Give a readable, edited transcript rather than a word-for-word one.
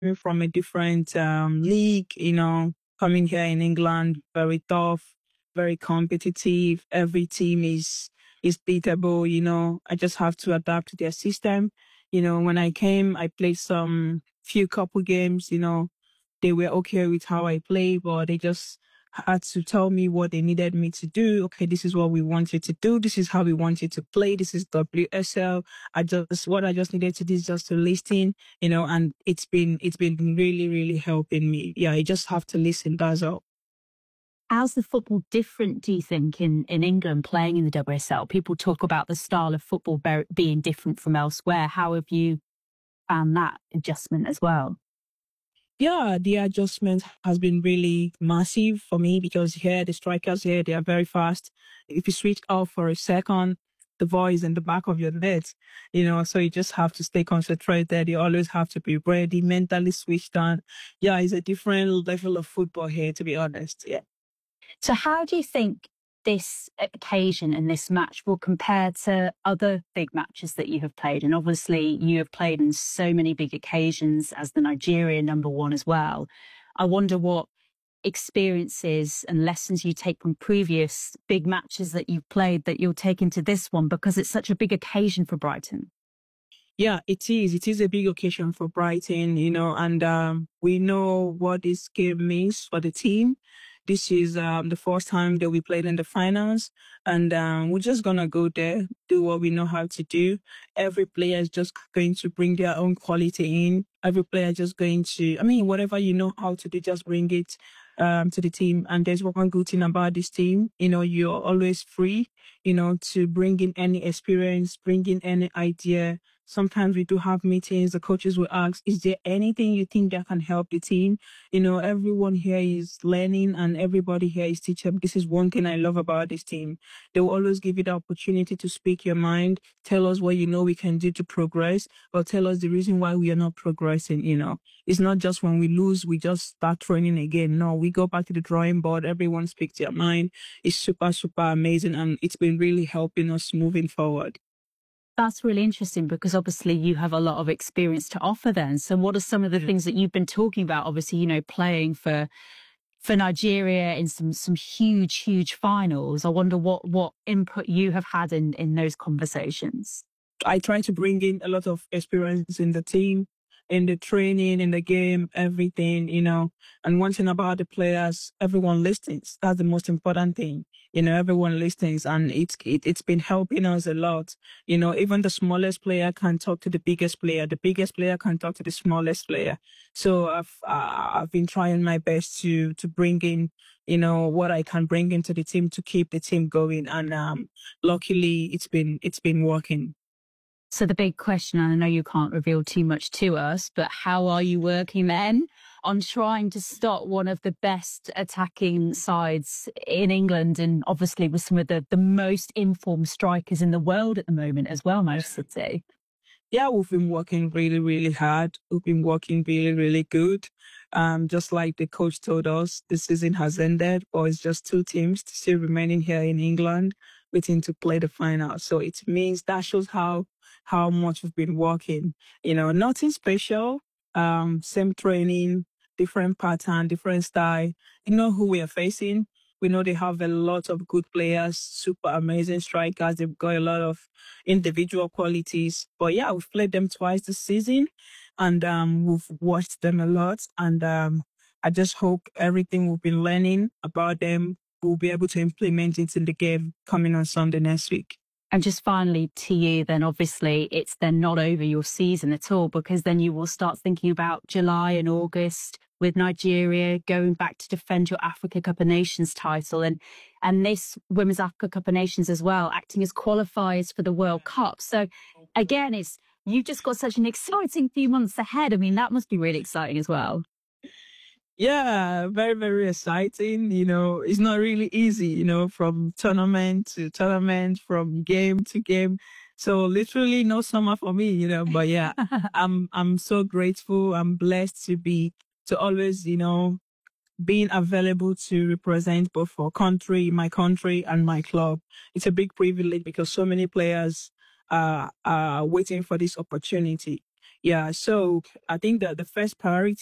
from a different league, coming here in England, very tough, very competitive. Every team is beatable, I just have to adapt to their system. When I came, I played some few couple games, they were okay with how I play, but they just had to tell me what they needed me to do. Okay, this is what we wanted to do. This is how we wanted to play. This is WSL. What I just needed to do is just to listen, and it's been really, really helping me. Yeah, I just have to listen. That's all. How's the football different, do you think, in England playing in the WSL? People talk about the style of football being different from elsewhere. How have you found that adjustment as well? Yeah, the adjustment has been really massive for me because here, the strikers here, they are very fast. If you switch off for a second, the ball is in the back of your net, so you just have to stay concentrated. You always have to be ready, mentally switched on. Yeah, it's a different level of football here, to be honest. Yeah. So how do you think this occasion and this match will compare to other big matches that you have played? And obviously you have played in so many big occasions as the Nigeria number one as well. I wonder what experiences and lessons you take from previous big matches that you've played that you'll take into this one, because it's such a big occasion for Brighton. Yeah, it is. It is a big occasion for Brighton, and we know what this game means for the team. This is the first time that we played in the finals, and we're just gonna go there, do what we know how to do. Every player is just going to bring their own quality in. Every player just going to, whatever you know how to do, just bring it to the team. And there's one good thing about this team, you're always free, to bring in any experience, bring in any idea. Sometimes we do have meetings. The coaches will ask, is there anything you think that can help the team? Everyone here is learning and everybody here is teaching. This is one thing I love about this team. They will always give you the opportunity to speak your mind, tell us what we can do to progress, or tell us the reason why we are not progressing, It's not just when we lose, we just start training again. No, we go back to the drawing board. Everyone speaks their mind. It's super, super amazing. And it's been really helping us moving forward. That's really interesting because obviously you have a lot of experience to offer then. So what are some of the things that you've been talking about? Obviously, playing for Nigeria in some huge finals. I wonder what input you have had in those conversations. I try to bring in a lot of experience in the team, in the training, in the game, everything, And one thing about the players, everyone listens. That's the most important thing. Everyone listens, and it's been helping us a lot. Even the smallest player can talk to the biggest player. The biggest player can talk to the smallest player. So I've been trying my best to bring in, what I can bring into the team to keep the team going. And luckily it's been working. So the big question, and I know you can't reveal too much to us, but how are you working then on trying to stop one of the best attacking sides in England, and obviously with some of the most informed strikers in the world at the moment as well, most would say? Yeah, we've been working really, really hard. We've been working really, really good. Just like the coach told us, the season has ended, but it's just two teams still remaining here in England, waiting to play the final. So it means that shows how much we've been working. Nothing special. Same training, different pattern, different style. You know who we are facing. We know they have a lot of good players, super amazing strikers. They've got a lot of individual qualities. But yeah, we've played them twice this season, and we've watched them a lot. And I just hope everything we've been learning about them, we'll be able to implement it in the game coming on Sunday next week. And just finally to you, then obviously it's then not over your season at all, because then you will start thinking about July and August with Nigeria going back to defend your Africa Cup of Nations title, and this Women's Africa Cup of Nations as well, acting as qualifiers for the World Cup. So again, you've just got such an exciting few months ahead. I mean, that must be really exciting as well. Yeah, very, very exciting. It's not really easy, from tournament to tournament, from game to game. So literally no summer for me, but yeah, I'm so grateful. I'm blessed to always, being available to represent both my country and my club. It's a big privilege because so many players are waiting for this opportunity. Yeah, so I think that the first priority